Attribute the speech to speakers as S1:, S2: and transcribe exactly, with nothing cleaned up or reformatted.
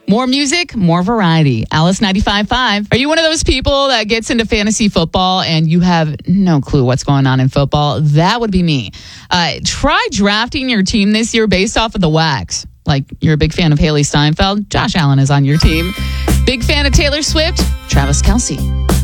S1: More music, more variety. Alice ninety-five point five. Are you one of those people that gets into fantasy football and you have no clue what's going on in football? That would be me. Uh, try drafting your team this year based off of the wax. Like, you're a big fan of Haley Steinfeld? Josh Allen is on your team. Big fan of Taylor Swift? Travis Kelce.